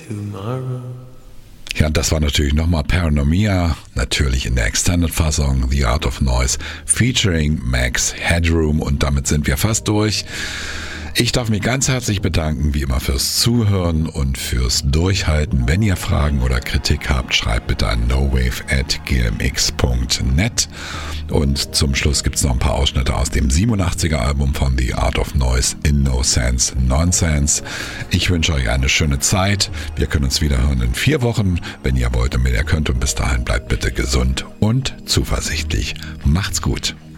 tomorrow. Ja, das war natürlich nochmal Paranomia, natürlich in der Extended-Fassung, The Art of Noise, featuring Max Headroom, und damit sind wir fast durch. Ich darf mich ganz herzlich bedanken, wie immer, fürs Zuhören und fürs Durchhalten. Wenn ihr Fragen oder Kritik habt, schreibt bitte an nowave@gmx.net. Und zum Schluss gibt es noch ein paar Ausschnitte aus dem 87er Album von The Art of Noise, In No Sense Nonsense. Ich wünsche euch eine schöne Zeit. Wir können uns wieder hören in 4 Wochen, wenn ihr wollt und wenn ihr könnt. Und bis dahin bleibt bitte gesund und zuversichtlich. Macht's gut.